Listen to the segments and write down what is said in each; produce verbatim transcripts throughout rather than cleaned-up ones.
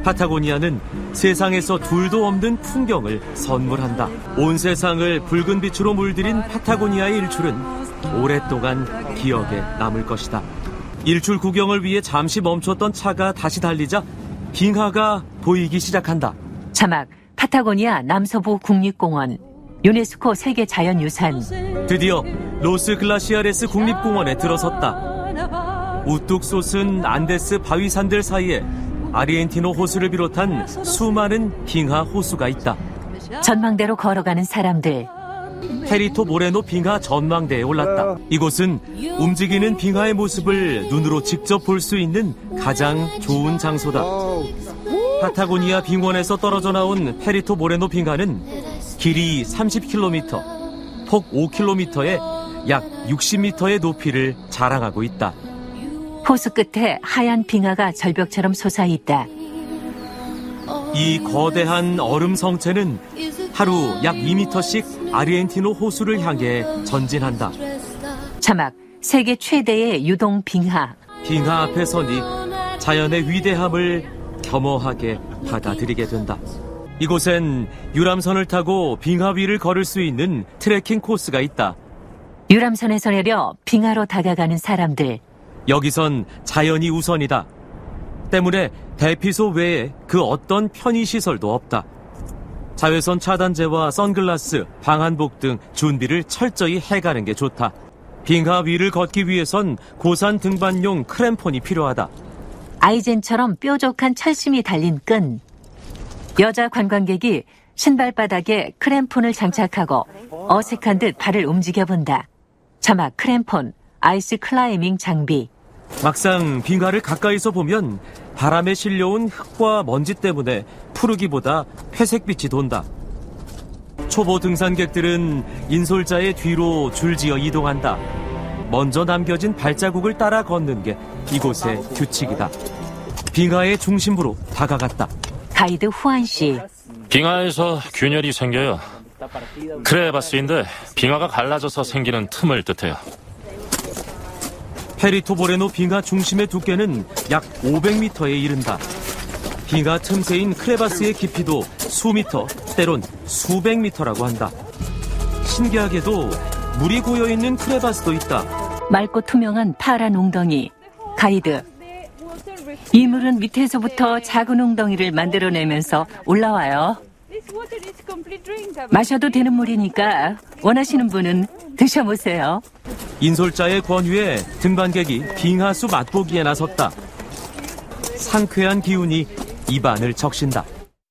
파타고니아는 세상에서 둘도 없는 풍경을 선물한다. 온 세상을 붉은 빛으로 물들인 파타고니아의 일출은 오랫동안 기억에 남을 것이다. 일출 구경을 위해 잠시 멈췄던 차가 다시 달리자 빙하가 보이기 시작한다. 자막 파타고니아 남서부 국립공원 유네스코 세계자연유산. 드디어 로스 글라시아레스 국립공원에 들어섰다. 우뚝 솟은 안데스 바위산들 사이에 아르헨티노 호수를 비롯한 수많은 빙하 호수가 있다. 전망대로 걸어가는 사람들. 페리토 모레노 빙하 전망대에 올랐다. 이곳은 움직이는 빙하의 모습을 눈으로 직접 볼 수 있는 가장 좋은 장소다. 파타고니아 빙원에서 떨어져 나온 페리토 모레노 빙하는 길이 삼십 킬로미터, 폭 오 킬로미터에 약 육십 미터의 높이를 자랑하고 있다. 호수 끝에 하얀 빙하가 절벽처럼 솟아있다. 이 거대한 얼음 성체는 하루 약 이 미터씩 아르헨티노 호수를 향해 전진한다. 자막 세계 최대의 유동 빙하. 빙하 앞에 서니 자연의 위대함을 겸허하게 받아들이게 된다. 이곳엔 유람선을 타고 빙하 위를 걸을 수 있는 트레킹 코스가 있다. 유람선에서 내려 빙하로 다가가는 사람들. 여기선 자연이 우선이다. 때문에 대피소 외에 그 어떤 편의시설도 없다. 자외선 차단제와 선글라스, 방한복 등 준비를 철저히 해가는 게 좋다. 빙하 위를 걷기 위해선 고산 등반용 크램폰이 필요하다. 아이젠처럼 뾰족한 철심이 달린 끈. 여자 관광객이 신발바닥에 크램폰을 장착하고 어색한 듯 발을 움직여본다. 자막 크램폰, 아이스 클라이밍 장비. 막상 빙하를 가까이서 보면 바람에 실려온 흙과 먼지 때문에 푸르기보다 회색빛이 돈다. 초보 등산객들은 인솔자의 뒤로 줄지어 이동한다. 먼저 남겨진 발자국을 따라 걷는 게 이곳의 규칙이다. 빙하의 중심부로 다가갔다. 가이드 후안 씨. 빙하에서 균열이 생겨요. 크레바스인데 빙하가 갈라져서 생기는 틈을 뜻해요. 페리토 모레노 빙하 중심의 두께는 약 오백 미터에 이른다. 빙하 틈새인 크레바스의 깊이도 수미터, 때론 수백 미터라고 한다. 신기하게도 물이 고여있는 크레바스도 있다. 맑고 투명한 파란 웅덩이. 가이드. 이 물은 밑에서부터 작은 웅덩이를 만들어내면서 올라와요. 마셔도 되는 물이니까 원하시는 분은 드셔보세요. 인솔자의 권유에 등반객이 빙하수 맛보기에 나섰다. 상쾌한 기운이 입안을 적신다.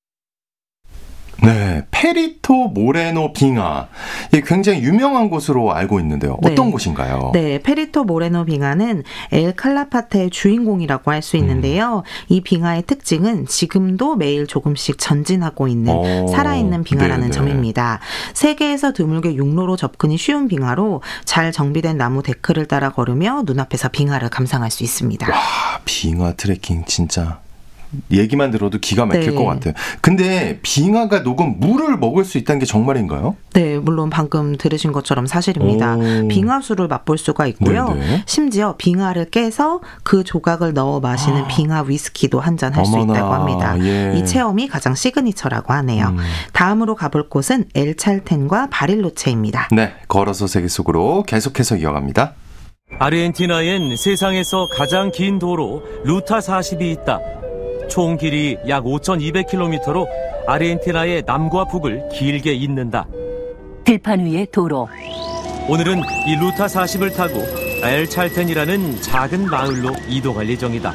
네, 페리토 모레노 빙하. 예, 굉장히 유명한 곳으로 알고 있는데요. 어떤 네. 곳인가요? 네, 페리토 모레노 빙하는 엘 칼라파테의 주인공이라고 할 수 있는데요. 음. 이 빙하의 특징은 지금도 매일 조금씩 전진하고 있는 오, 살아있는 빙하라는 네네. 점입니다. 세계에서 드물게 육로로 접근이 쉬운 빙하로 잘 정비된 나무 데크를 따라 걸으며 눈앞에서 빙하를 감상할 수 있습니다. 와, 빙하 트레킹 진짜... 얘기만 들어도 기가 막힐 네. 것 같아요. 근데 빙하가 녹은 물을 먹을 수 있다는 게 정말인가요? 네, 물론 방금 들으신 것처럼 사실입니다. 오. 빙하수를 맛볼 수가 있고요. 네네. 심지어 빙하를 깨서 그 조각을 넣어 마시는 아. 빙하 위스키도 한잔 할 수 있다고 합니다. 예. 이 체험이 가장 시그니처라고 하네요. 음. 다음으로 가볼 곳은 엘 찰텐과 바릴로체입니다. 네, 걸어서 세계 속으로 계속해서 이어갑니다. 아르헨티나엔 세상에서 가장 긴 도로 루타 사십이 있다. 총 길이 약 오천이백 킬로미터로 아르헨티나의 남과 북을 길게 잇는다. 들판 위의 도로. 오늘은 이 루타 사십을 타고 엘 찰텐이라는 작은 마을로 이동할 예정이다.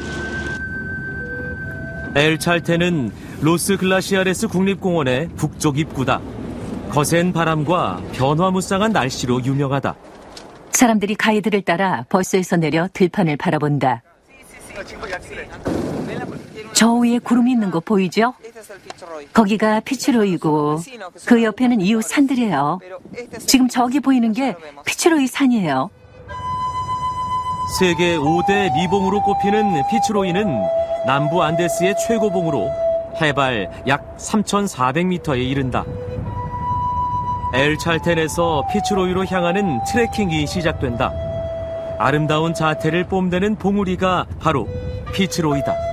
엘 찰텐은 로스 글라시아레스 국립공원의 북쪽 입구다. 거센 바람과 변화무쌍한 날씨로 유명하다. 사람들이 가이드를 따라 버스에서 내려 들판을 바라본다. 저 위에 구름이 있는 거 보이죠? 거기가 피츠로이고 그 옆에는 이웃 산들이에요. 지금 저기 보이는 게 피츠로이 산이에요. 세계 오 대 미봉으로 꼽히는 피츠로이는 남부 안데스의 최고봉으로 해발 약 삼천사백 미터에 이른다. 엘 찰텐에서 피츠로이로 향하는 트레킹이 시작된다. 아름다운 자태를 뽐내는 봉우리가 바로 피츠로이다.